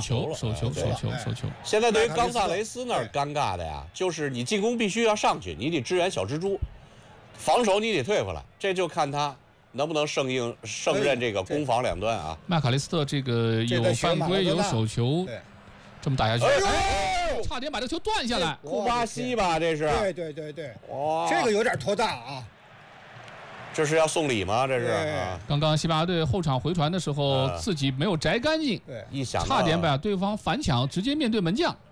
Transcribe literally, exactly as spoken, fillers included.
球，手球，手球，手球。 现在对于冈萨雷斯那儿尴尬的呀，就是你进攻必须要上去，你得支援小蜘蛛，防守你得退回来，这就看他能不能胜应胜任这个攻防两端啊。 麦卡利斯特这个有犯规，有手球，这么打下去，哎，差点把这球断下来。 库巴西吧，这是。 对对对对，哇，这个有点拖大啊。 这是要送礼吗？这是啊！ 刚刚西班牙队后场回传的时候，自己没有摘干净， 对， 一想差点把对方反抢，直接面对门将。